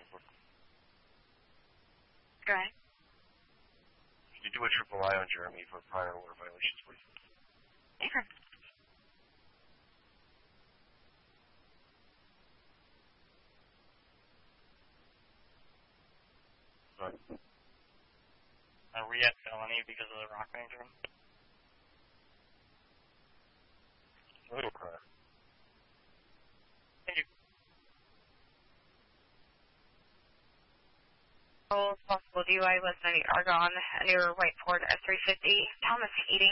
Go ahead. Can you do a triple I on Jeremy for prior order violations, please? Okay. Are we at felony because of the rock ranger? Little crime. Thank you. Possible DUI was 90 Argonne, near White Ford S350, Thomas Heating.